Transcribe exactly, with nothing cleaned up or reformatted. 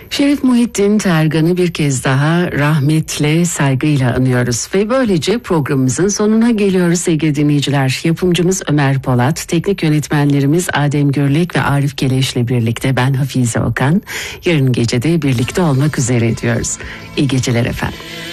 Şerif Muhittin Tergan'ı bir kez daha rahmetle, saygıyla anıyoruz. Ve böylece programımızın sonuna geliyoruz sevgili dinleyiciler. Yapımcımız Ömer Polat, teknik yönetmenlerimiz Adem Gürlek ve Arif Keleş'le birlikte ben Hafize Okan. Yarın gece de birlikte olmak üzere diyoruz. İyi geceler efendim.